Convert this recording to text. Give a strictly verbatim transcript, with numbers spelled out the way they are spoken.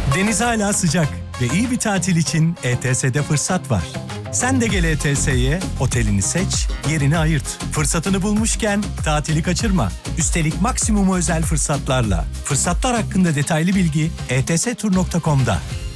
Deniz hala sıcak ve iyi bir tatil için E T S'de fırsat var. Sen de gel E T S'ye, otelini seç, yerini ayırt. Fırsatını bulmuşken tatili kaçırma. Üstelik maksimum özel fırsatlarla. Fırsatlar hakkında detaylı bilgi e t s tur nokta com'da.